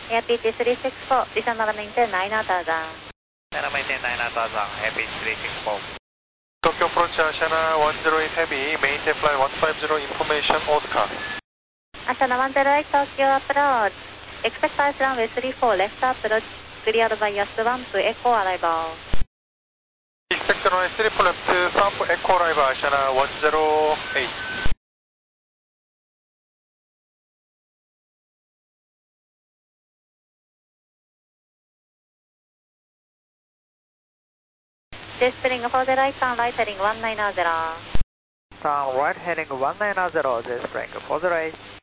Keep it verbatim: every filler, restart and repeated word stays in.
Air P T three six four, descend maintain nine thousand. Descend maintain nine thousand, Air P T three six four. Tokyo approach Ashana one zero eight Heavy, maintain flight one five zero, information Oscar. Ashana one zero eight Tokyo approach. Expect ice runway three four, left approach, cleared by your swamp, echo arrival. Expect runway three four left, swamp, echo arrival, Ashana one zero eight. J-spring for the right, turn right heading one nine zero. Turn right heading one nine zero, J-spring for the right.